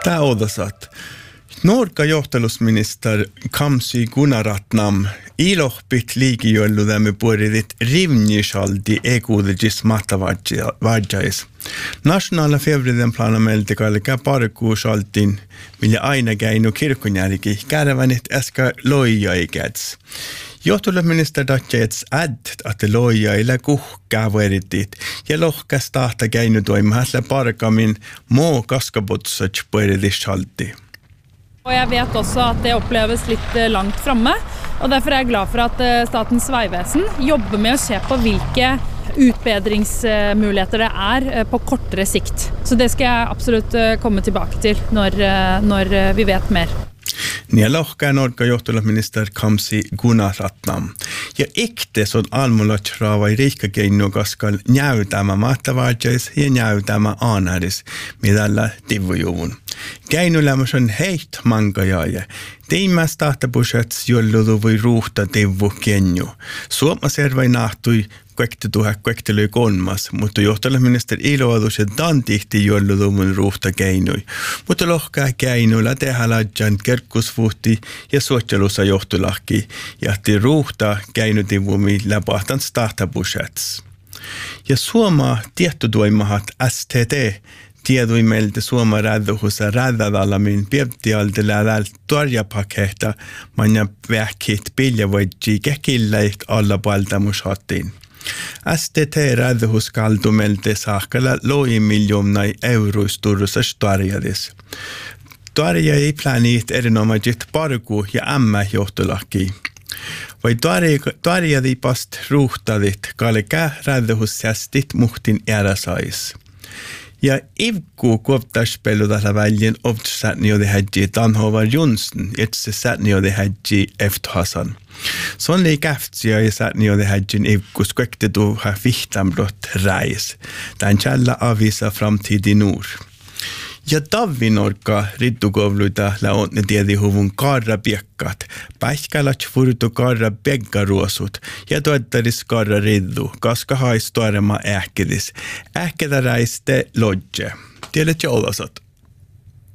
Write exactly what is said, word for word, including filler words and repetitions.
Tämä odosat. Norka johtalusminister Kamsi Gunaratnam ilohpit liikijoilludamme puoridit rivnisaldi ekuudegis matavardjais. Nationala fevriden plana meltikalle parkuusaltin, millä aina käynyt kirkkonjärki, kärvänit äskä loijaikäts. Johtalusminister datjets äd, että loijailla kuhkaa veritit, ja lohkas tahta käynyt toimahällä parkamin muu kaskabotsats puoridisalti. Og jeg vet også at det oppleves litt langt framme, og derfor er jeg glad for at Statens vegvesen jobber med å se på hvilke utbedringsmuligheter det er på kortere sikt. Så det skal jeg absolutt komme tilbake til når, når vi vet mer. Niin lohkaa Norka johtalusminister Kamsi Gunaratnam. Ja ikte on almulat raavai riikkakeinu kaskal näytämä mahtavardjais ja näytämä aanäris, midällä tivujuvun. Käinulämys on heit mankajaaja. Teimmäs tahtapushets jolludu voi ruuhta tivu kenju. Suoma servai nahtui kuektetuha kuektelui kolmas, mutta johtalusminister iloadus ja tantihti jolluduvun ruuhta keinui. Mutta lohkaa keinuilla tehdä ladjan kerkkusvuhti ja suotjelussa johtulahki, jahti ruuhta keinutivumi läpahtans tahtapushets. Ja Suoma tiettotoimahat S T T tiedui meiltä Suoma rädduhussa räddadallamin pieptialta lähdäl torjapakehta manja vähkit piljavoitji kehkilläiht alla paltamushattiin. S T T rädduhus kaltu meiltä saakalla loi miljoonai euroisturrussa starjadis. Tarja ei planiit erinomaiset parku ja ämmä johtolaki. Vai tarjadi past ruuhtadit, kalkä rädduhussäästit muhtin äräsais. Ja ivku kuoptaspelutasla väljen oftsatniode hädji Tanhovar Jonsson, itse satniode hädji Eftahasan. Son li käftsia ja satniode hädjin ivku skektetuha vihtambrott räis. Tän källa avisa framtid nuur. Ja Tavinorka riddukovluita laotne tiedi huvun karra piekkat, pähkälat furtu karra beggaruosut ja tuottaris karra riddu, koska hais tuorema ähkedis. Ähkedä räiste lodje. Tiedät jo olasat.